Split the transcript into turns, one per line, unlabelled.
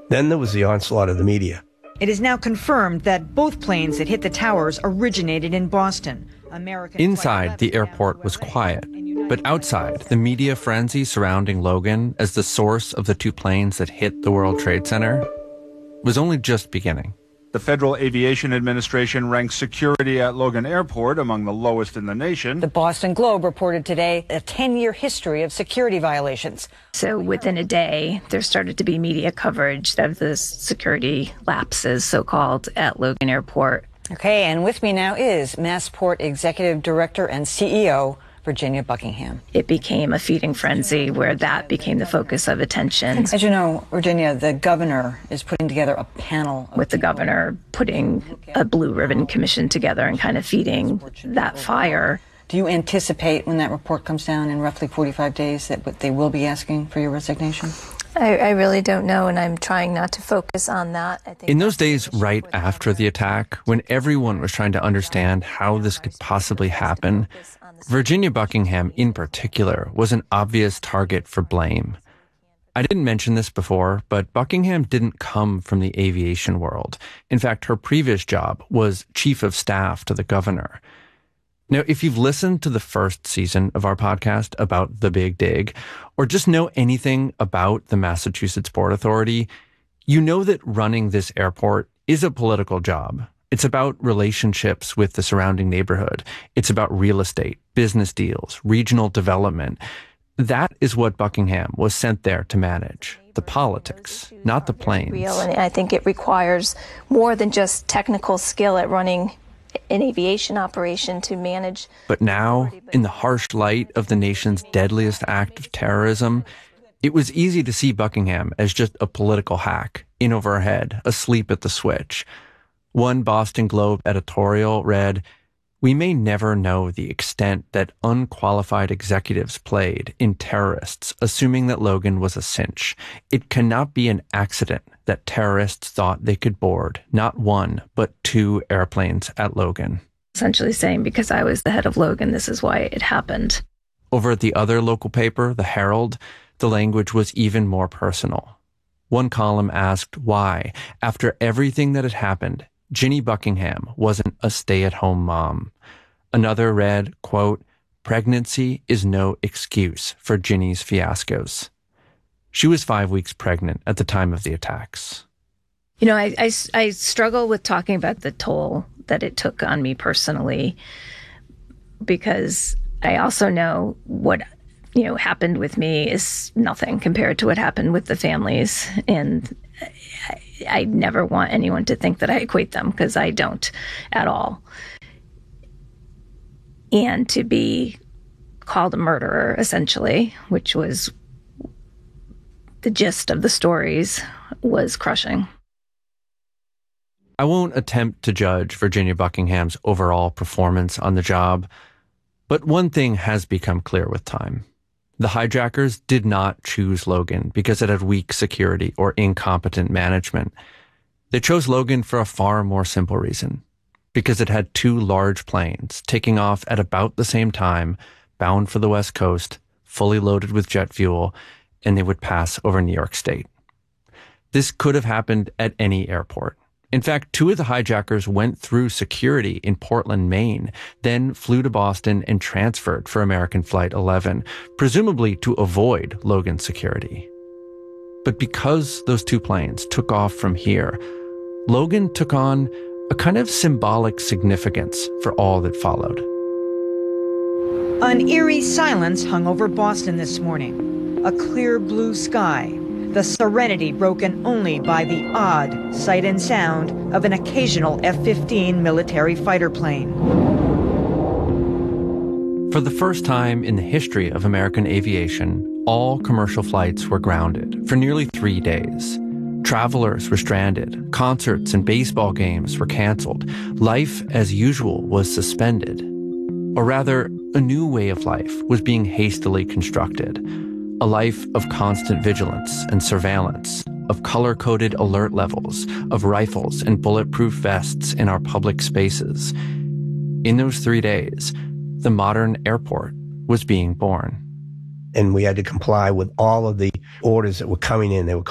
Then there was the onslaught of the media.
It is now confirmed that both planes that hit the towers originated in Boston.
Inside, the airport was quiet. But outside, the media frenzy surrounding Logan as the source of the two planes that hit the World Trade Center was only just beginning.
The Federal Aviation Administration ranks security at Logan Airport among the lowest in the nation.
The Boston Globe reported today a 10-year history of security violations.
So within a day, there started to be media coverage of the security lapses, so-called, at Logan Airport.
Okay, and with me now is Massport Executive Director and CEO, Virginia Buckingham.
It became a feeding frenzy where that became the focus of attention.
As you know, Virginia, the governor is putting together a panel.
With the governor putting a blue ribbon commission together and kind of feeding that fire.
Do you anticipate when that report comes down in roughly 45 days that they will be asking for your resignation?
I really don't know, and I'm trying not to focus on that.
In those days right after the attack, when everyone was trying to understand how this could possibly happen, Virginia Buckingham in particular was an obvious target for blame. I didn't mention this before, but Buckingham didn't come from the aviation world. In fact, her previous job was chief of staff to the governor. Now, if you've listened to the first season of our podcast about the Big Dig, or just know anything about the Massachusetts Port Authority, you know that running this airport is a political job. It's about relationships with the surrounding neighborhood. It's about real estate, business deals, regional development. That is what Buckingham was sent there to manage. The politics, not the planes.
And I think it requires more than just technical skill at running an aviation operation to manage.
But now, in the harsh light of the nation's deadliest act of terrorism, it was easy to see Buckingham as just a political hack, in over her head, asleep at the switch. One Boston Globe editorial read, "We may never know the extent that unqualified executives played in terrorists, assuming that Logan was a cinch. It cannot be an accident that terrorists thought they could board not one, but two airplanes at Logan."
Essentially saying, because I was the head of Logan, this is why it happened.
Over at the other local paper, the Herald, the language was even more personal. One column asked why, after everything that had happened, Ginny Buckingham wasn't a stay-at-home mom. Another read, quote, "Pregnancy is no excuse for Ginny's fiascos." She was 5 weeks pregnant at the time of the attacks.
You know, I struggle with talking about the toll that it took on me personally, because I also know what, happened with me is nothing compared to what happened with the families. And I never want anyone to think that I equate them, because I don't at all. And to be called a murderer, essentially, which was the gist of the stories, was crushing.
I won't attempt to judge Virginia Buckingham's overall performance on the job, but one thing has become clear with time. The hijackers did not choose Logan because it had weak security or incompetent management. They chose Logan for a far more simple reason. Because it had two large planes taking off at about the same time, bound for the West Coast, fully loaded with jet fuel, and they would pass over New York State. This could have happened at any airport. In fact, two of the hijackers went through security in Portland, Maine, then flew to Boston and transferred for American Flight 11, presumably to avoid Logan's security. But because those two planes took off from here, Logan took on a kind of symbolic significance for all that followed.
An eerie silence hung over Boston this morning. A clear blue sky, the serenity broken only by the odd sight and sound of an occasional F-15 military fighter plane.
For the first time in the history of American aviation, all commercial flights were grounded for nearly 3 days. Travelers were stranded, concerts and baseball games were canceled, life as usual was suspended. Or rather, a new way of life was being hastily constructed. A life of constant vigilance and surveillance, of color-coded alert levels, of rifles and bulletproof vests in our public spaces. In those 3 days, the modern airport was being born.
And we had to comply with all of the orders that were coming in. They were